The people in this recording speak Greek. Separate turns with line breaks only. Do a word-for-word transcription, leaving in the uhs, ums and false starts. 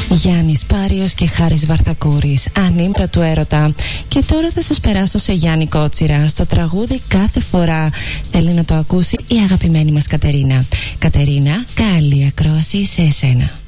Γιάννης Πάριος και Χάρης Βαρθακούρης, ανήμπρα του έρωτα. Και τώρα θα σας περάσω σε Γιάννη Κότσιρα. Στο τραγούδι κάθε φορά θέλει να το ακούσει η αγαπημένη μας Κατερίνα. Κατερίνα, καλή ακρόαση σε εσένα.